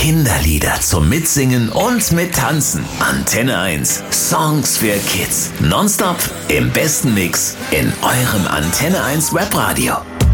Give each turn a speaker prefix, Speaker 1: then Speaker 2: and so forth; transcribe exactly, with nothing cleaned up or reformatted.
Speaker 1: Kinderlieder zum Mitsingen und Mittanzen. Antenne eins. Songs für Kids. Nonstop im besten Mix in eurem Antenne eins Webradio.